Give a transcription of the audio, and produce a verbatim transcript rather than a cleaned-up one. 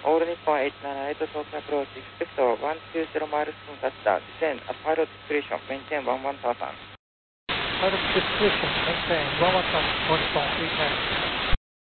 All Nippon eight nine eight Tokyo approach, expect one two zero miles from touchdown, descend at pilot discretion, maintain one one thousand. Pilot discretion, maintain one one thousand, All Nippon eight nine.